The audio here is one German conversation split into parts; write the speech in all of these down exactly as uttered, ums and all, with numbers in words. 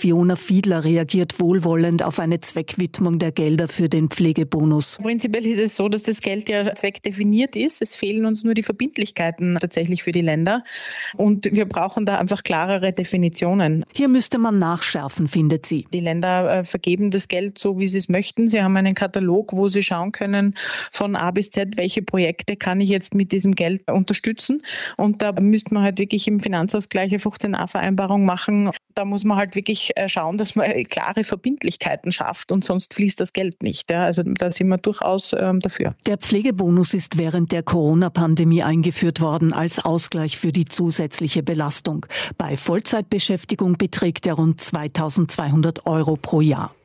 Fiona Fiedler reagiert wohlwollend auf eine Zweckwidmung der Gelder für den Pflegebonus. Prinzipiell ist es so, dass das Geld ja zweckdefiniert ist. Es fehlen uns nur die Verbindlichkeiten tatsächlich für die Länder. Und wir brauchen da einfach klarere Definitionen. Hier müsste man nachschärfen, findet sie. Die Länder vergeben das Geld so, wie sie es möchten. Sie haben einen Katalog, wo sie schauen können, von A bis Z, welche Projekte kann ich jetzt mit diesem Geld unterstützen. Und da müsste man halt wirklich im Finanzausgleich eine fünfzehn a-Vereinbarung machen. Da muss man halt wirklich schauen, dass man klare Verbindlichkeiten schafft und sonst fließt das Geld nicht. Ja, also da sind wir durchaus ähm, dafür. Der Pflegebonus ist während der Corona-Pandemie eingeführt worden als Ausgleich für die zusätzliche Belastung. Bei Vollzeitbeschäftigung beträgt er rund zweitausendzweihundert Euro pro Jahr.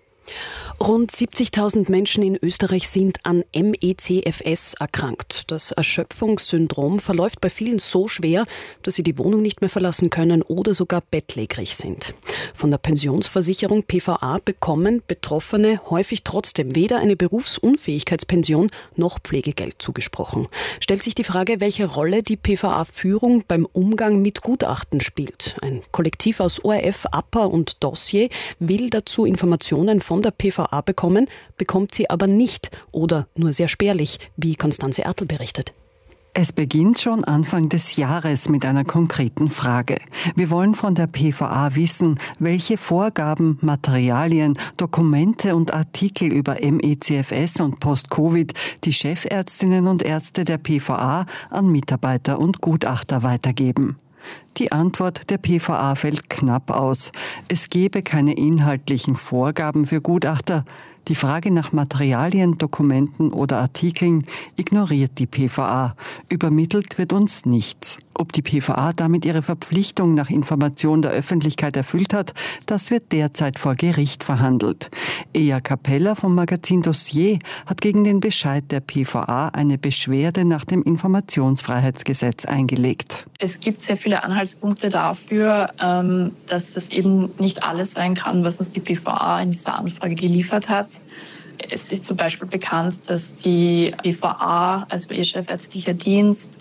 Rund siebzigtausend Menschen in Österreich sind an M E C F S erkrankt. Das Erschöpfungssyndrom verläuft bei vielen so schwer, dass sie die Wohnung nicht mehr verlassen können oder sogar bettlägerig sind. Von der Pensionsversicherung P V A bekommen Betroffene häufig trotzdem weder eine Berufsunfähigkeitspension noch Pflegegeld zugesprochen. Stellt sich die Frage, welche Rolle die P V A-Führung beim Umgang mit Gutachten spielt. Ein Kollektiv aus O R F, A P A und Dossier will dazu Informationen von der P V A bekommen, bekommt sie aber nicht oder nur sehr spärlich, wie Konstanze Ertl berichtet. Es beginnt schon Anfang des Jahres mit einer konkreten Frage. Wir wollen von der P V A wissen, welche Vorgaben, Materialien, Dokumente und Artikel über M E C F S und Post-Covid die Chefärztinnen und Ärzte der P V A an Mitarbeiter und Gutachter weitergeben. Die Antwort der P V A fällt knapp aus. Es gebe keine inhaltlichen Vorgaben für Gutachter. Die Frage nach Materialien, Dokumenten oder Artikeln ignoriert die P V A. Übermittelt wird uns nichts. Ob die P V A damit ihre Verpflichtung nach Information der Öffentlichkeit erfüllt hat, das wird derzeit vor Gericht verhandelt. Eja Capella vom Magazin Dossier hat gegen den Bescheid der P V A eine Beschwerde nach dem Informationsfreiheitsgesetz eingelegt. Es gibt sehr viele Anhaltspunkte dafür, dass es eben nicht alles sein kann, was uns die P V A in dieser Anfrage geliefert hat. Es ist zum Beispiel bekannt, dass die P V A, also ihr chefärztlicher Dienst,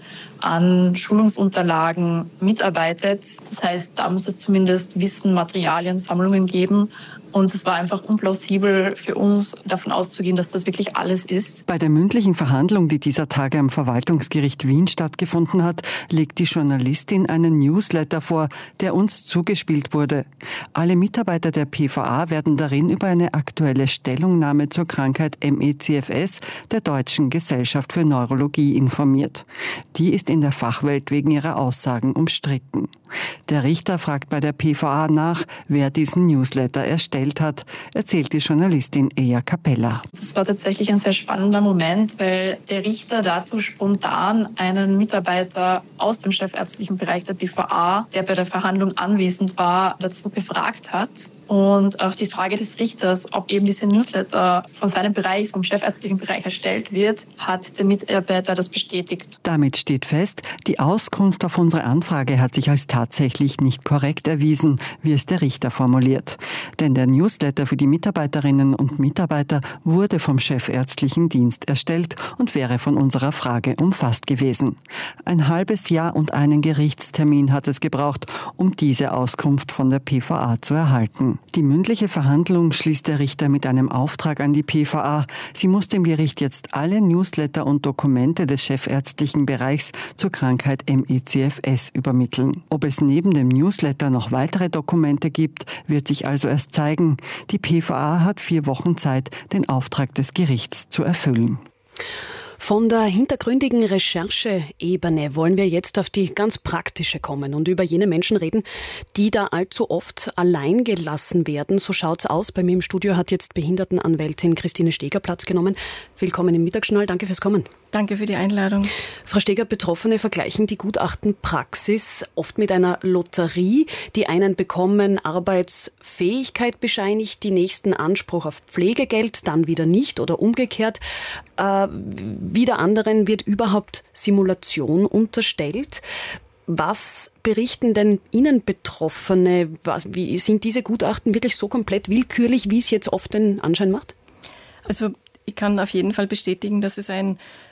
an Schulungsunterlagen mitarbeitet. Das heißt, da muss es zumindest Wissen, Materialien, Sammlungen geben. Und es war einfach unplausibel für uns, davon auszugehen, dass das wirklich alles ist. Bei der mündlichen Verhandlung, die dieser Tage am Verwaltungsgericht Wien stattgefunden hat, legt die Journalistin einen Newsletter vor, der uns zugespielt wurde. Alle Mitarbeiter der P V A werden darin über eine aktuelle Stellungnahme zur Krankheit M E C F S der Deutschen Gesellschaft für Neurologie informiert. Die ist in der Fachwelt wegen ihrer Aussagen umstritten. Der Richter fragt bei der P V A nach, wer diesen Newsletter erstellt hat, erzählt die Journalistin Eja Capella. Das war tatsächlich ein sehr spannender Moment, weil der Richter dazu spontan einen Mitarbeiter aus dem chefärztlichen Bereich der P V A, der bei der Verhandlung anwesend war, dazu befragt hat. Und auf die Frage des Richters, ob eben dieser Newsletter von seinem Bereich, vom chefärztlichen Bereich erstellt wird, hat der Mitarbeiter das bestätigt. Damit steht fest, die Auskunft auf unsere Anfrage hat sich als tatsächlich nicht korrekt erwiesen, wie es der Richter formuliert. Denn der Newsletter für die Mitarbeiterinnen und Mitarbeiter wurde vom chefärztlichen Dienst erstellt und wäre von unserer Frage umfasst gewesen. Ein halbes Jahr und einen Gerichtstermin hat es gebraucht, um diese Auskunft von der P V A zu erhalten. Die mündliche Verhandlung schließt der Richter mit einem Auftrag an die P V A. Sie muss dem Gericht jetzt alle Newsletter und Dokumente des chefärztlichen Bereichs zur Krankheit M E C F S übermitteln. Ob es neben dem Newsletter noch weitere Dokumente gibt, wird sich also erst zeigen. Die P V A hat vier Wochen Zeit, den Auftrag des Gerichts zu erfüllen. Von der hintergründigen Rechercheebene wollen wir jetzt auf die ganz praktische kommen und über jene Menschen reden, die da allzu oft allein gelassen werden. So schaut's aus. Bei mir im Studio hat jetzt Behindertenanwältin Christine Steger Platz genommen. Willkommen im Mittagsjournal. Danke fürs Kommen. Danke für die Einladung. Frau Steger, Betroffene vergleichen die Gutachtenpraxis oft mit einer Lotterie. Die einen bekommen Arbeitsfähigkeit bescheinigt, die nächsten Anspruch auf Pflegegeld, dann wieder nicht oder umgekehrt. Äh, wieder anderen wird überhaupt Simulation unterstellt. Was berichten denn Ihnen Betroffene? Was, wie, sind diese Gutachten wirklich so komplett willkürlich, wie es jetzt oft den Anschein macht? Also ich kann auf jeden Fall bestätigen, dass es ein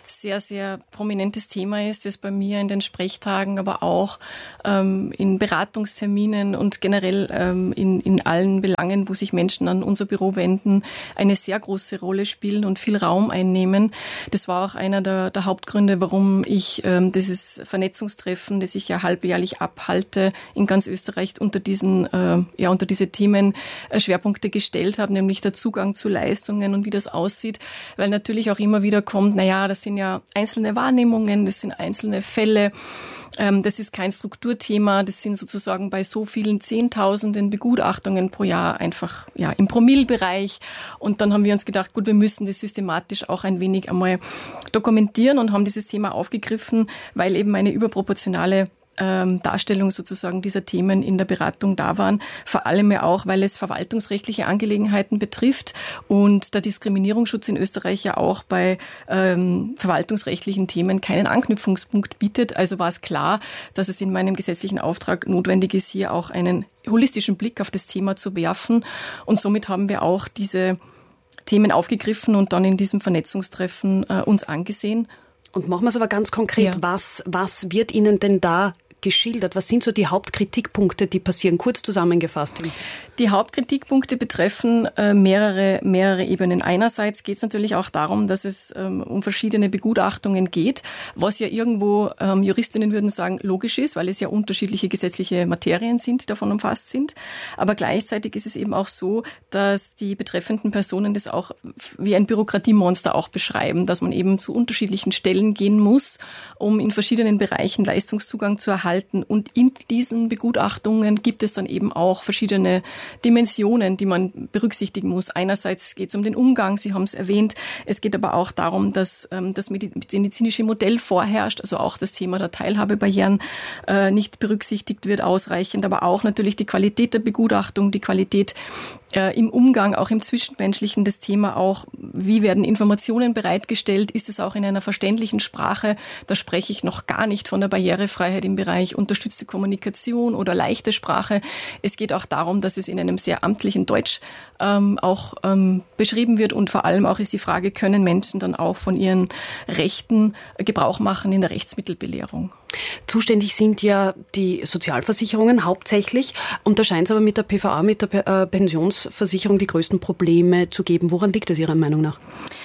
sehr, sehr prominentes Thema ist, das bei mir in den Sprechtagen, aber auch ähm, in Beratungsterminen und generell ähm, in, in allen Belangen, wo sich Menschen an unser Büro wenden, eine sehr große Rolle spielen und viel Raum einnehmen. Das war auch einer der, der Hauptgründe, warum ich ähm, dieses Vernetzungstreffen, das ich ja halbjährlich abhalte, in ganz Österreich unter diesen, äh, ja, unter diese Themen äh, Schwerpunkte gestellt habe, nämlich der Zugang zu Leistungen und wie das aussieht, weil natürlich auch immer wieder kommt, naja, das sind ja einzelne Wahrnehmungen, das sind einzelne Fälle, ähm, das ist kein Strukturthema, das sind sozusagen bei so vielen Zehntausenden Begutachtungen pro Jahr einfach ja im Promillbereich. Und dann haben wir uns gedacht, gut, wir müssen das systematisch auch ein wenig einmal dokumentieren und haben dieses Thema aufgegriffen, weil eben eine überproportionale Ähm, Darstellung sozusagen dieser Themen in der Beratung da waren. Vor allem ja auch, weil es verwaltungsrechtliche Angelegenheiten betrifft und der Diskriminierungsschutz in Österreich ja auch bei ähm, verwaltungsrechtlichen Themen keinen Anknüpfungspunkt bietet. Also war es klar, dass es in meinem gesetzlichen Auftrag notwendig ist, hier auch einen holistischen Blick auf das Thema zu werfen. Und somit haben wir auch diese Themen aufgegriffen und dann in diesem Vernetzungstreffen äh, uns angesehen. Und machen wir es aber ganz konkret. Ja. Was, was wird Ihnen denn da geschildert? Was sind so die Hauptkritikpunkte, die passieren? Kurz zusammengefasst. Die Hauptkritikpunkte betreffen äh, mehrere, mehrere Ebenen. Einerseits geht es natürlich auch darum, dass es ähm, um verschiedene Begutachtungen geht, was ja irgendwo ähm, Juristinnen würden sagen logisch ist, weil es ja unterschiedliche gesetzliche Materien sind, die davon umfasst sind. Aber gleichzeitig ist es eben auch so, dass die betreffenden Personen das auch wie ein Bürokratiemonster auch beschreiben, dass man eben zu unterschiedlichen Stellen gehen muss, um in verschiedenen Bereichen Leistungszugang zu erhalten. Und in diesen Begutachtungen gibt es dann eben auch verschiedene Dimensionen, die man berücksichtigen muss. Einerseits geht es um den Umgang, Sie haben es erwähnt. Es geht aber auch darum, dass ähm, das medizinische Modell vorherrscht, also auch das Thema der Teilhabebarrieren äh, nicht berücksichtigt wird ausreichend, aber auch natürlich die Qualität der Begutachtung, die Qualität äh, im Umgang, auch im Zwischenmenschlichen, das Thema auch, wie werden Informationen bereitgestellt, ist es auch in einer verständlichen Sprache, da spreche ich noch gar nicht von der Barrierefreiheit im Bereich unterstützte Kommunikation oder leichte Sprache. Es geht auch darum, dass es in einem sehr amtlichen Deutsch ähm, auch ähm, beschrieben wird und vor allem auch ist die Frage, können Menschen dann auch von ihren Rechten Gebrauch machen in der Rechtsmittelbelehrung? Zuständig sind ja die Sozialversicherungen hauptsächlich und da scheint es aber mit der P V A, mit der äh, Pensionsversicherung die größten Probleme zu geben. Woran liegt es Ihrer Meinung nach?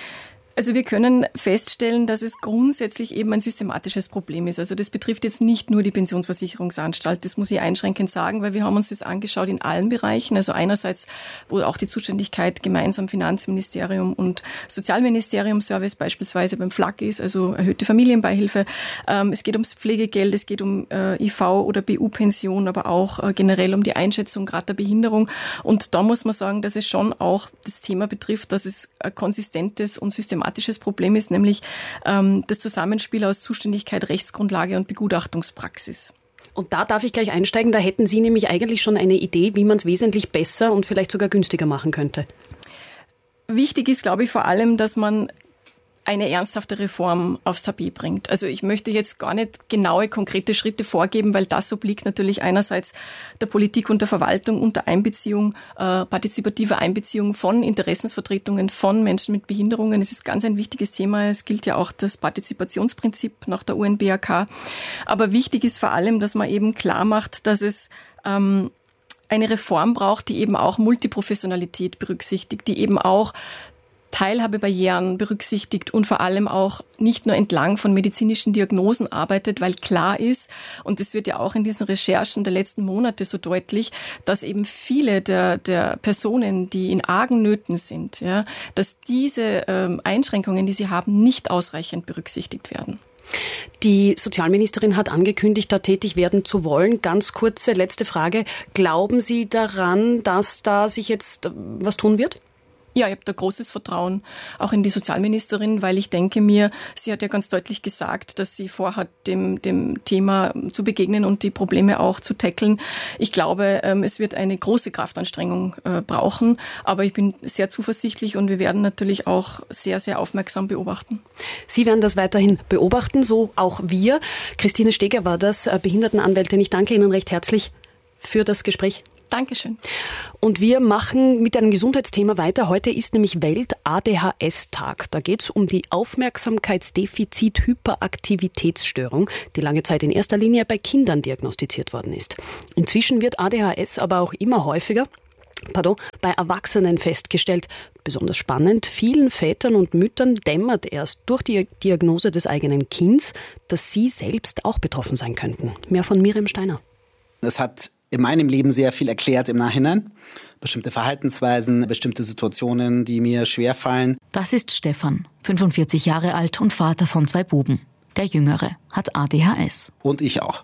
Also wir können feststellen, dass es grundsätzlich eben ein systematisches Problem ist. Also das betrifft jetzt nicht nur die Pensionsversicherungsanstalt, das muss ich einschränkend sagen, weil wir haben uns das angeschaut in allen Bereichen. Also einerseits, wo auch die Zuständigkeit gemeinsam Finanzministerium und Sozialministerium Service beispielsweise beim F L A G ist, also erhöhte Familienbeihilfe. Es geht ums Pflegegeld, es geht um I V- oder B U-Pension, aber auch generell um die Einschätzung gerade der Behinderung. Und da muss man sagen, dass es schon auch das Thema betrifft, dass es ein konsistentes und systematisches Problem ist, nämlich ähm, das Zusammenspiel aus Zuständigkeit, Rechtsgrundlage und Begutachtungspraxis. Und da darf ich gleich einsteigen, da hätten Sie nämlich eigentlich schon eine Idee, wie man es wesentlich besser und vielleicht sogar günstiger machen könnte. Wichtig ist, glaube ich, vor allem, dass man eine ernsthafte Reform aufs Tapet bringt. Also ich möchte jetzt gar nicht genaue, konkrete Schritte vorgeben, weil das obliegt natürlich einerseits der Politik und der Verwaltung unter Einbeziehung, äh, partizipative Einbeziehung von Interessensvertretungen von Menschen mit Behinderungen. Es ist ganz ein wichtiges Thema. Es gilt ja auch das Partizipationsprinzip nach der U N B A K. Aber wichtig ist vor allem, dass man eben klar macht, dass es ähm, eine Reform braucht, die eben auch Multiprofessionalität berücksichtigt, die eben auch Teilhabebarrieren berücksichtigt und vor allem auch nicht nur entlang von medizinischen Diagnosen arbeitet, weil klar ist, und das wird ja auch in diesen Recherchen der letzten Monate so deutlich, dass eben viele der, der Personen, die in argen Nöten sind, ja, dass diese ähm, Einschränkungen, die sie haben, nicht ausreichend berücksichtigt werden. Die Sozialministerin hat angekündigt, da tätig werden zu wollen. Ganz kurze letzte Frage. Glauben Sie daran, dass da sich jetzt was tun wird? Ja, ich habe da großes Vertrauen auch in die Sozialministerin, weil ich denke mir, sie hat ja ganz deutlich gesagt, dass sie vorhat, dem, dem Thema zu begegnen und die Probleme auch zu tackeln. Ich glaube, es wird eine große Kraftanstrengung brauchen, aber ich bin sehr zuversichtlich und wir werden natürlich auch sehr, sehr aufmerksam beobachten. Sie werden das weiterhin beobachten, so auch wir. Christine Steger war das, Behindertenanwältin. Ich danke Ihnen recht herzlich für das Gespräch. Dankeschön. Und wir machen mit einem Gesundheitsthema weiter. Heute ist nämlich Welt-A D H S-Tag. Da geht es um die Aufmerksamkeitsdefizit-Hyperaktivitätsstörung, die lange Zeit in erster Linie bei Kindern diagnostiziert worden ist. Inzwischen wird A D H S aber auch immer häufiger Pardon, bei Erwachsenen festgestellt. Besonders spannend, vielen Vätern und Müttern dämmert erst durch die Diagnose des eigenen Kindes, dass sie selbst auch betroffen sein könnten. Mehr von Miriam Steiner. Es hat in meinem Leben sehr viel erklärt im Nachhinein. Bestimmte Verhaltensweisen, bestimmte Situationen, die mir schwerfallen. Das ist Stefan, fünfundvierzig Jahre alt und Vater von zwei Buben. Der Jüngere hat A D H S. Und ich auch.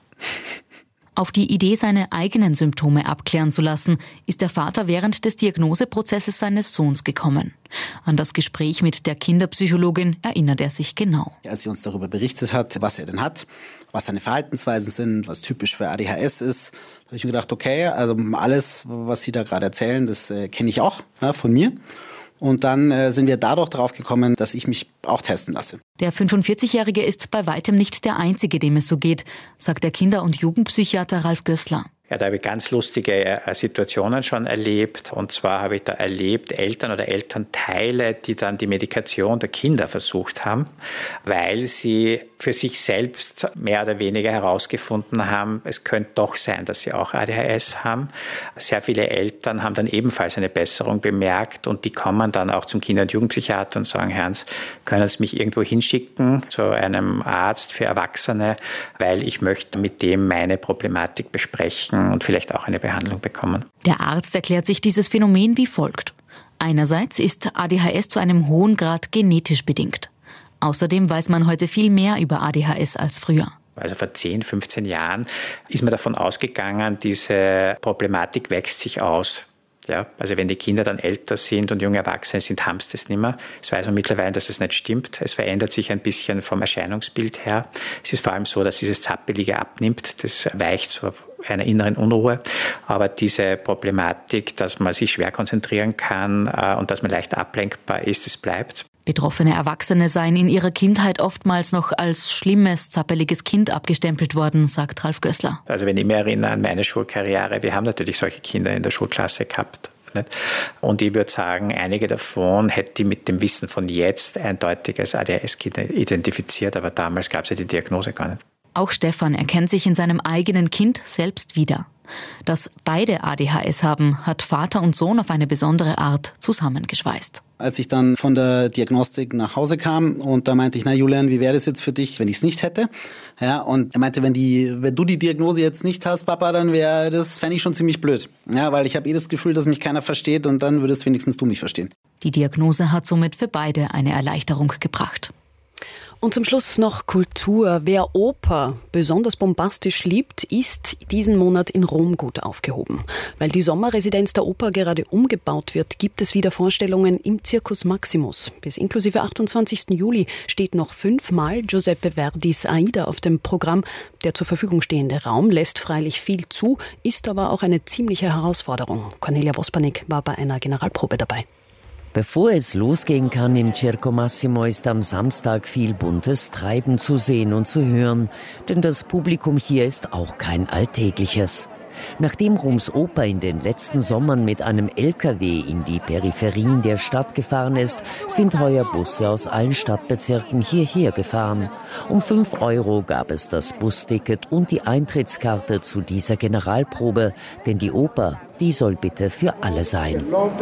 Auf die Idee, seine eigenen Symptome abklären zu lassen, ist der Vater während des Diagnoseprozesses seines Sohns gekommen. An das Gespräch mit der Kinderpsychologin erinnert er sich genau. Als sie uns darüber berichtet hat, was er denn hat, was seine Verhaltensweisen sind, was typisch für A D H S ist, habe ich mir gedacht, okay, also alles, was Sie da gerade erzählen, das äh, kenne ich auch, ja, von mir. Und dann äh, sind wir dadurch drauf gekommen, dass ich mich auch testen lasse. Der fünfundvierzigjährige ist bei weitem nicht der Einzige, dem es so geht, sagt der Kinder- und Jugendpsychiater Ralf Gößler. Ja, da habe ich ganz lustige Situationen schon erlebt. Und zwar habe ich da erlebt, Eltern oder Elternteile, die dann die Medikation der Kinder versucht haben, weil sie für sich selbst mehr oder weniger herausgefunden haben, es könnte doch sein, dass sie auch A D H S haben. Sehr viele Eltern haben dann ebenfalls eine Besserung bemerkt und die kommen dann auch zum Kinder- und Jugendpsychiater und sagen, Herrn, können Sie mich irgendwo hinschicken zu einem Arzt für Erwachsene, weil ich möchte mit dem meine Problematik besprechen und vielleicht auch eine Behandlung bekommen. Der Arzt erklärt sich dieses Phänomen wie folgt. Einerseits ist A D H S zu einem hohen Grad genetisch bedingt. Außerdem weiß man heute viel mehr über A D H S als früher. Also vor zehn, fünfzehn Jahren ist man davon ausgegangen, diese Problematik wächst sich aus. Ja, also wenn die Kinder dann älter sind und junge Erwachsene sind, haben sie das nicht mehr. Es weiß man mittlerweile, dass es nicht stimmt. Es verändert sich ein bisschen vom Erscheinungsbild her. Es ist vor allem so, dass dieses Zappelige abnimmt. Das weicht zu einer inneren Unruhe. Aber diese Problematik, dass man sich schwer konzentrieren kann äh, und dass man leicht ablenkbar ist, das bleibt. Betroffene Erwachsene seien in ihrer Kindheit oftmals noch als schlimmes, zappeliges Kind abgestempelt worden, sagt Ralf Gößler. Also wenn ich mich erinnere an meine Schulkarriere, wir haben natürlich solche Kinder in der Schulklasse gehabt. Nicht? Und ich würde sagen, einige davon hätte ich mit dem Wissen von jetzt eindeutig als A D H S-Kind identifiziert, aber damals gab es ja die Diagnose gar nicht. Auch Stefan erkennt sich in seinem eigenen Kind selbst wieder. Dass beide A D H S haben, hat Vater und Sohn auf eine besondere Art zusammengeschweißt. Als ich dann von der Diagnostik nach Hause kam und da meinte ich, na Julian, wie wäre das jetzt für dich, wenn ich es nicht hätte? Ja, und er meinte, wenn die, wenn du die Diagnose jetzt nicht hast, Papa, dann wäre das, fände ich schon ziemlich blöd. Ja, weil ich habe eh das Gefühl, dass mich keiner versteht und dann würdest wenigstens du mich verstehen. Die Diagnose hat somit für beide eine Erleichterung gebracht. Und zum Schluss noch Kultur. Wer Oper besonders bombastisch liebt, ist diesen Monat in Rom gut aufgehoben. Weil die Sommerresidenz der Oper gerade umgebaut wird, gibt es wieder Vorstellungen im Circus Maximus. Bis inklusive achtundzwanzigsten Juli steht noch fünfmal Giuseppe Verdis Aida auf dem Programm. Der zur Verfügung stehende Raum lässt freilich viel zu, ist aber auch eine ziemliche Herausforderung. Cornelia Wospanik war bei einer Generalprobe dabei. Bevor es losgehen kann im Circo Massimo, ist am Samstag viel buntes Treiben zu sehen und zu hören, denn das Publikum hier ist auch kein alltägliches. Nachdem Roms Oper in den letzten Sommern mit einem L K W in die Peripherien der Stadt gefahren ist, sind heuer Busse aus allen Stadtbezirken hierher gefahren. Um fünf Euro gab es das Busticket und die Eintrittskarte zu dieser Generalprobe, denn die Oper, die soll bitte für alle sein.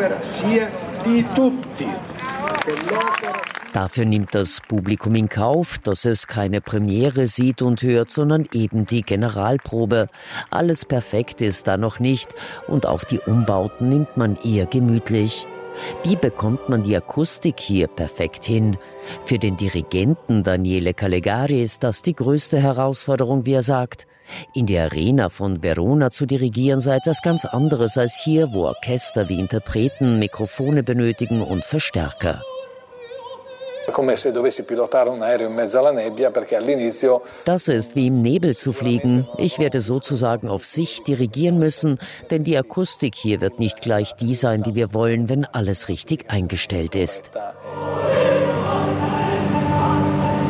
Dafür nimmt das Publikum in Kauf, dass es keine Premiere sieht und hört, sondern eben die Generalprobe. Alles perfekt ist da noch nicht und auch die Umbauten nimmt man eher gemütlich. Wie bekommt man die Akustik hier perfekt hin? Für den Dirigenten Daniele Calegari ist das die größte Herausforderung, wie er sagt. In der Arena von Verona zu dirigieren sei etwas ganz anderes als hier, wo Orchester wie Interpreten Mikrofone benötigen und Verstärker. Das ist wie im Nebel zu fliegen. Ich werde sozusagen auf Sicht dirigieren müssen, denn die Akustik hier wird nicht gleich die sein, die wir wollen, wenn alles richtig eingestellt ist.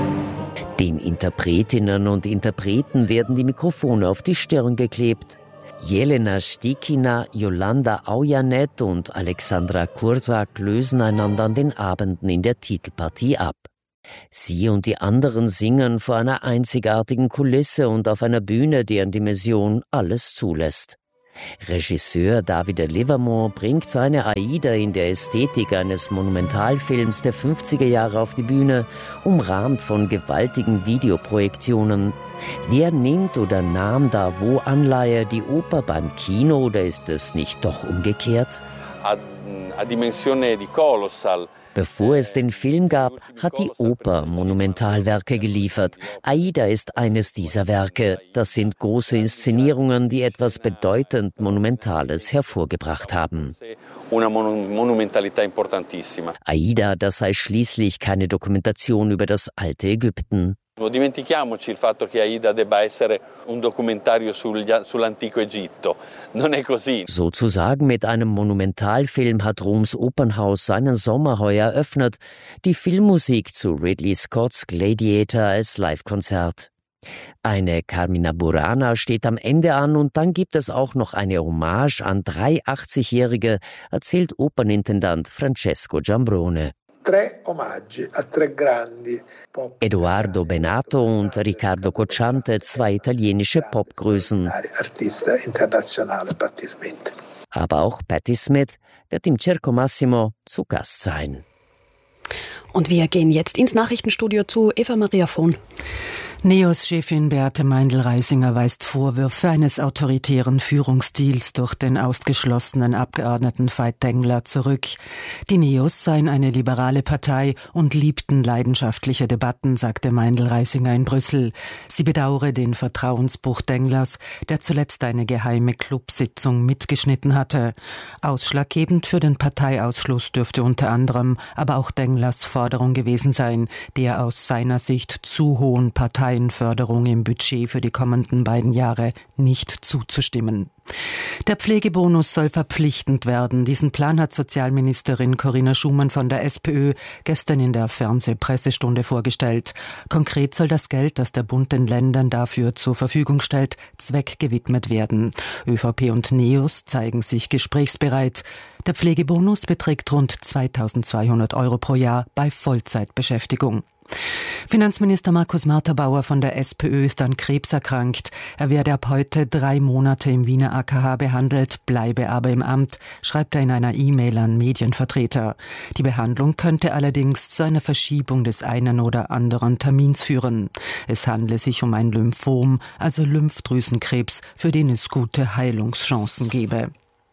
Den Interpretinnen und Interpreten werden die Mikrofone auf die Stirn geklebt. Jelena Stikina, Jolanda Aujanet und Alexandra Kursak lösen einander an den Abenden in der Titelpartie ab. Sie und die anderen singen vor einer einzigartigen Kulisse und auf einer Bühne, deren Dimension alles zulässt. Regisseur Davide Livermore bringt seine Aida in der Ästhetik eines Monumentalfilms der fünfziger Jahre auf die Bühne, umrahmt von gewaltigen Videoprojektionen. Wer nimmt oder nahm da wo Anleihe, die Oper beim Kino, oder ist es nicht doch umgekehrt? A, a dimensione di colossal. Bevor es den Film gab, hat die Oper Monumentalwerke geliefert. Aida ist eines dieser Werke. Das sind große Inszenierungen, die etwas bedeutend Monumentales hervorgebracht haben. Una monumentalità importantissima. Aida, das sei schließlich keine Dokumentation über das alte Ägypten. Non dimentichiamoci il fatto che Aida debba essere un documentario sull'antico Egitto. Non è così. Sozusagen mit einem Monumentalfilm hat Roms Opernhaus seinen Sommer heuer eröffnet. Die Filmmusik zu Ridley Scotts Gladiator als Livekonzert. Eine Carmina Burana steht am Ende an und dann gibt es auch noch eine Hommage an drei achtzigjährige, erzählt Opernintendant Francesco Giambrone. Edoardo Benato und Riccardo Cocciante, zwei italienische Popgrößen. Aber auch Patti Smith wird im Circo Massimo zu Gast sein. Und wir gehen jetzt ins Nachrichtenstudio zu Eva Maria Vohn. NEOS-Chefin Beate Meindl-Reisinger weist Vorwürfe eines autoritären Führungsstils durch den ausgeschlossenen Abgeordneten Veit Tengler zurück. Die NEOS seien eine liberale Partei und liebten leidenschaftliche Debatten, sagte Meindl-Reisinger in Brüssel. Sie bedauere den Vertrauensbruch Tenglers, der zuletzt eine geheime Clubsitzung mitgeschnitten hatte. Ausschlaggebend für den Parteiausschluss dürfte unter anderem aber auch Tenglers Forderung gewesen sein, der aus seiner Sicht zu hohen Partei Förderung im Budget für die kommenden beiden Jahre nicht zuzustimmen. Der Pflegebonus soll verpflichtend werden. Diesen Plan hat Sozialministerin Corinna Schumann von der SPÖ gestern in der Fernsehpressestunde vorgestellt. Konkret soll das Geld, das der Bund den Ländern dafür zur Verfügung stellt, zweckgewidmet werden. ÖVP und NEOS zeigen sich gesprächsbereit. Der Pflegebonus beträgt rund zweitausendzweihundert Euro pro Jahr bei Vollzeitbeschäftigung. Finanzminister Markus Marterbauer von der SPÖ ist an Krebs erkrankt. Er werde ab heute drei Monate im Wiener A K H behandelt, bleibe aber im Amt, schreibt er in einer E-Mail an Medienvertreter. Die Behandlung könnte allerdings zu einer Verschiebung des einen oder anderen Termins führen. Es handle sich um ein Lymphom, also Lymphdrüsenkrebs, für den es gute Heilungschancen gebe.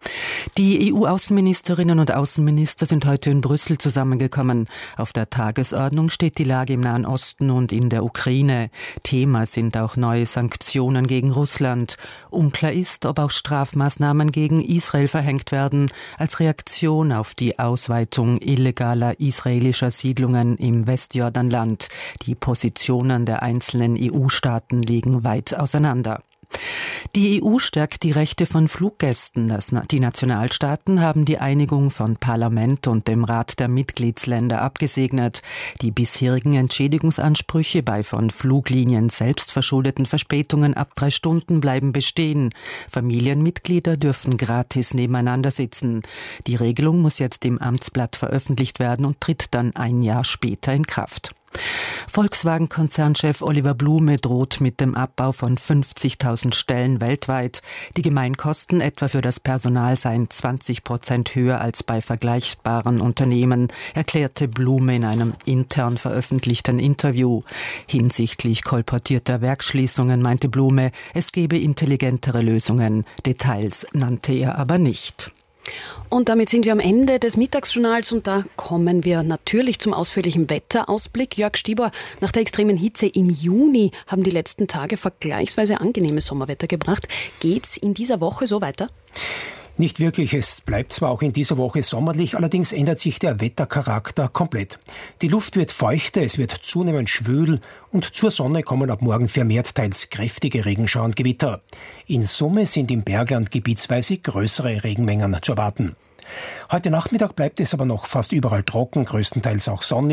Die E U-Außenministerinnen und Außenminister sind heute in Brüssel zusammengekommen. Auf der Tagesordnung steht die Lage im Nahen Osten und in der Ukraine. Thema sind auch neue Sanktionen gegen Russland. Unklar ist, ob auch Strafmaßnahmen gegen Israel verhängt werden, als Reaktion auf die Ausweitung illegaler israelischer Siedlungen im Westjordanland. Die Positionen der einzelnen E U-Staaten liegen weit auseinander. Die E U stärkt die Rechte von Fluggästen. Die Nationalstaaten haben die Einigung von Parlament und dem Rat der Mitgliedsländer abgesegnet. Die bisherigen Entschädigungsansprüche bei von Fluglinien selbstverschuldeten Verspätungen ab drei Stunden bleiben bestehen. Familienmitglieder dürfen gratis nebeneinander sitzen. Die Regelung muss jetzt im Amtsblatt veröffentlicht werden und tritt dann ein Jahr später in Kraft. Volkswagen-Konzernchef Oliver Blume droht mit dem Abbau von fünfzigtausend Stellen weltweit. Die Gemeinkosten etwa für das Personal seien zwanzig Prozent höher als bei vergleichbaren Unternehmen, erklärte Blume in einem intern veröffentlichten Interview. Hinsichtlich kolportierter Werksschließungen meinte Blume, es gebe intelligentere Lösungen. Details nannte er aber nicht. Und damit sind wir am Ende des Mittagsjournals und da kommen wir natürlich zum ausführlichen Wetterausblick. Jörg Stieber, nach der extremen Hitze im Juni haben die letzten Tage vergleichsweise angenehmes Sommerwetter gebracht. Geht's in dieser Woche so weiter? Nicht wirklich, es bleibt zwar auch in dieser Woche sommerlich, allerdings ändert sich der Wettercharakter komplett. Die Luft wird feuchter, es wird zunehmend schwül und zur Sonne kommen ab morgen vermehrt teils kräftige Regenschauer und Gewitter. In Summe sind im Bergland gebietsweise größere Regenmengen zu erwarten. Heute Nachmittag bleibt es aber noch fast überall trocken, größtenteils auch sonnig.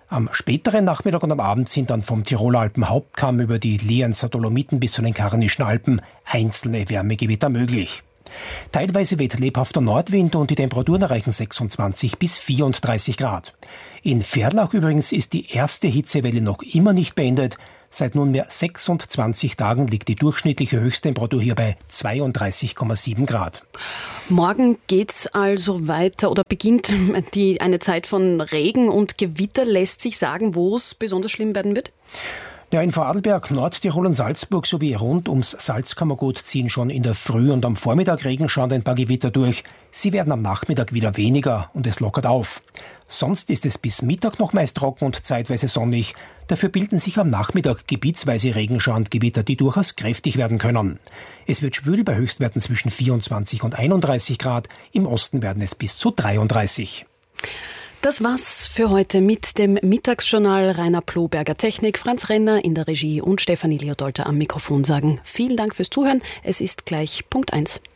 Am späteren Nachmittag und am Abend sind dann vom Tiroler Alpenhauptkamm über die Lienzer Dolomiten bis zu den Karnischen Alpen einzelne Wärmegewitter möglich. Teilweise weht lebhafter Nordwind und die Temperaturen erreichen sechsundzwanzig bis vierunddreißig Grad. In Verlach übrigens ist die erste Hitzewelle noch immer nicht beendet. Seit nunmehr sechsundzwanzig Tagen liegt die durchschnittliche Höchsttemperatur hier bei zweiunddreißig Komma sieben Grad. Morgen geht's also weiter oder beginnt die, eine Zeit von Regen und Gewitter. Lässt sich sagen, wo es besonders schlimm werden wird? Ja, in Vorarlberg, Nordtirol und Salzburg sowie rund ums Salzkammergut ziehen schon in der Früh und am Vormittag Regenschauer ein paar Gewitter durch. Sie werden am Nachmittag wieder weniger und es lockert auf. Sonst ist es bis Mittag noch meist trocken und zeitweise sonnig. Dafür bilden sich am Nachmittag gebietsweise Regenschauer und Gewitter, die durchaus kräftig werden können. Es wird schwül bei Höchstwerten zwischen vierundzwanzig und einunddreißig Grad. Im Osten werden es bis zu dreiunddreißig. Das war's für heute mit dem Mittagsjournal. Rainer Ploberger Technik, Franz Renner in der Regie und Stefanie Leodolter am Mikrofon sagen vielen Dank fürs Zuhören. Es ist gleich Punkt eins.